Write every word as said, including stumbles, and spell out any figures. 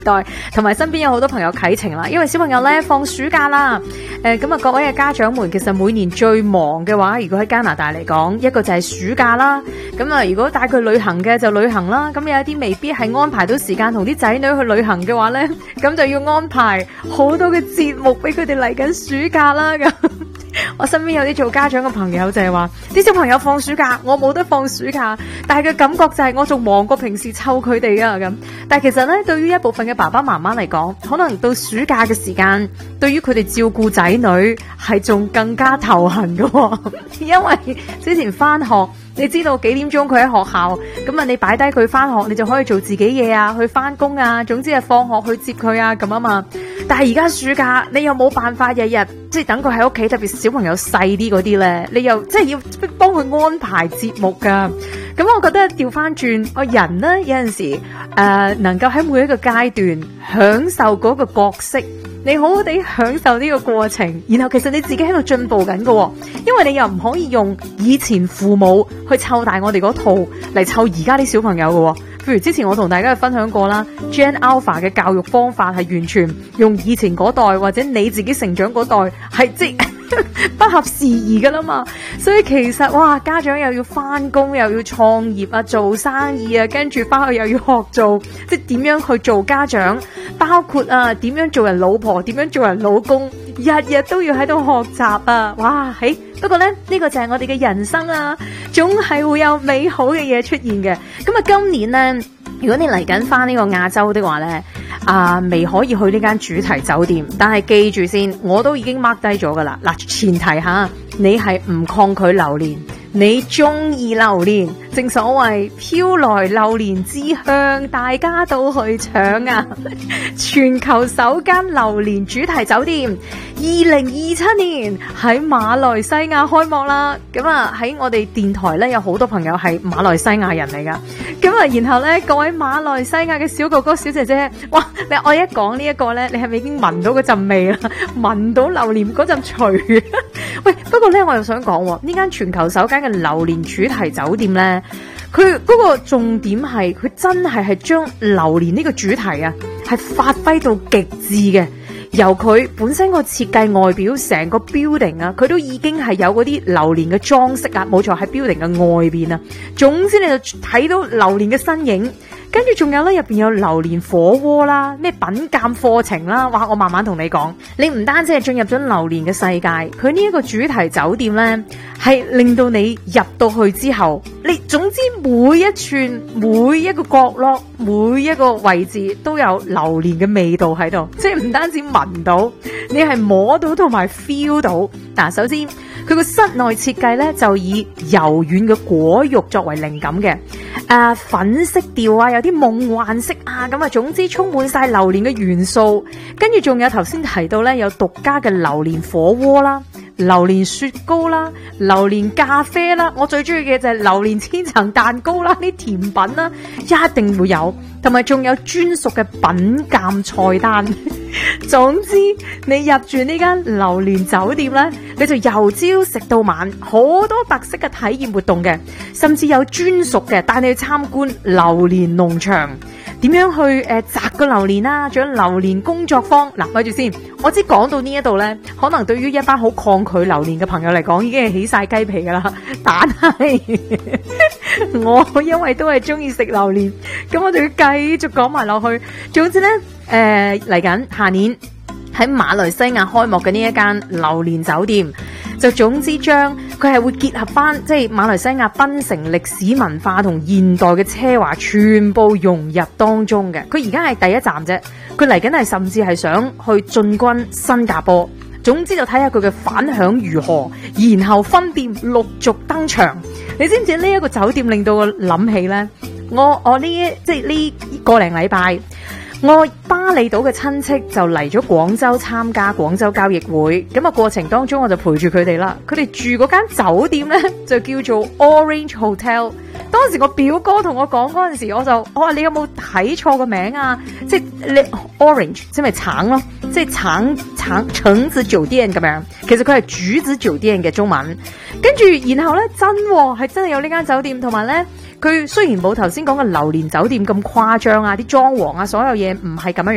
代，同埋身邊有好多朋友啟程啦，因為小朋友咧放暑假啦。誒咁啊，各位嘅家長們，其實每年最忙嘅話，如果喺加拿大嚟講，一個就係暑假啦。咁啊，如果帶佢旅行嘅就旅行啦。咁有一啲未必係安排到時間同啲仔女去旅行嘅話咧，咁就要安排好多嘅節目俾佢哋嚟緊暑假啦。咁我身邊有啲做家長嘅朋友就係話，啲小朋友放暑假，我冇得放暑假，但係嘅感覺就係我仲忙過平時湊佢哋啊咁。但係其實咧，對於一部分嘅爸爸媽媽嚟講，可能到暑假嘅時間，對於佢哋照顧仔女係仲更加頭痕㗎喎，因為之前翻學，你知道幾點鐘佢喺學校，咁啊你擺低佢翻學，你就可以做自己嘢啊，去翻工啊，總之係放學去接佢啊咁啊嘛。但係而家暑假，你又冇辦法日日即係等佢喺屋企，特別小朋友細啲嗰啲咧，你又即係要幫佢安排節目噶。咁我覺得調翻轉，個人咧有陣時誒、呃、能夠喺每一個階段享受嗰個角色，你好好地享受呢個過程，然後其實你自己喺度進步緊㗎，因為你又唔可以用以前父母去湊大我哋嗰套嚟湊而家啲小朋友㗎。譬如之前我同大家分享過啦 ，Gen Alpha 嘅教育方法係完全用以前嗰代或者你自己成長嗰代係即不合時宜噶啦嘛，所以其實哇，家長又要翻工，又要創業啊，做生意啊，跟住翻去又要學做，即係點樣去做家長，包括啊點樣做人老婆，點樣做人老公，日日都要喺度學習啊！哇，嘿，不過咧呢、呢個就係我哋嘅人生啊，總係會有美好嘅嘢出現嘅。咁啊，今年咧，如果你嚟緊翻呢個亞洲的話咧，啊未可以去呢間主題酒店，但係記住先，我都已經 mark 低咗噶啦。嗱，前提下你係唔抗拒榴蓮，你中意榴蓮，正所謂飄來榴蓮之香，大家都去搶啊！全球首間榴蓮主題酒店，二零二七年喺馬來西亞開幕啦。咁啊喺我哋電台咧，有好多朋友係馬來西亞人嚟噶。咁啊，然後咧，各位馬來西亞嘅小哥哥、小姐姐，哇！你我一講呢一個咧，你係咪已經聞到嗰陣味啦？聞到榴蓮嗰陣除？喂，不過咧，我又想講呢間全球首間嘅榴蓮主題酒店咧，佢嗰個重點係佢真係係將榴蓮呢個主題啊，係發揮到極致嘅。由佢本身個設計外表，成個 building 啊，佢都已經係有嗰啲榴蓮嘅裝飾啊，冇錯，喺 building 嘅外邊啊。總之你就睇到榴蓮嘅身影，跟住仲有咧入邊有榴蓮火鍋啦，咩品鑑課程啦，哇！我慢慢同你講，你唔單止係進入咗榴蓮嘅世界，佢呢一個主題酒店咧，係令到你入到去之後，你總之每一寸、每一個角落、每一個位置都有榴蓮嘅味道喺度，即係唔單止聞到，你係摸到同埋 feel 到。嗱，首先佢個室內設計咧就以柔軟嘅果肉作為靈感嘅，誒、呃、粉色調啊，有啲夢幻色啊，咁啊，總之充滿晒榴蓮嘅元素。跟住仲有頭先提到咧，有獨家嘅榴蓮火鍋啦。榴蓮雪糕啦，榴蓮咖啡啦，我最中意嘅就係榴蓮千層蛋糕啦，啲甜品啦，一定會有，同埋仲有專屬嘅品鑑菜單。總之，你入住呢間榴蓮酒店咧，你就由朝食到晚，好多特色嘅體驗活動嘅，甚至有專屬嘅帶你去參觀榴蓮農場。點樣去誒摘個榴蓮啦？仲有榴蓮工作坊。嗱，咪住先，我知講到呢一度咧，可能對於一班好抗拒榴蓮嘅朋友嚟講，已經係起晒雞皮噶啦。但係我因為都係中意食榴蓮，咁我就要繼續講埋落去。總之咧，誒嚟緊下年喺馬來西亞開幕嘅呢一間榴蓮酒店，就總之將佢係會結合翻即係馬來西亞檳城歷史文化同現代嘅奢華全部融入當中嘅。佢而家係第一站啫，佢嚟緊係甚至係想去進軍新加坡。總之就睇下佢嘅反響如何，然後分店陸續登場。你知唔知呢一個酒店令到我諗起呢？我我呢即係呢個零禮拜，我巴厘島嘅親戚就嚟咗廣州參加廣州交易會，咁啊過程當中我就陪住佢哋啦。佢哋住嗰間酒店呢，就叫做 Orange Hotel。當時我表哥同我講嗰陣時，我就我話你有冇睇錯個名啊？即係你 Orange 即係橙咯，即係橙橙橙子酒店咁樣。其實佢係橘子酒店嘅中文。跟住然後呢，真係、哦、真係有呢間酒店，同埋呢，佢雖然冇頭先講嘅榴蓮酒店咁誇張啊，啲裝潢啊，所有嘢唔係咁樣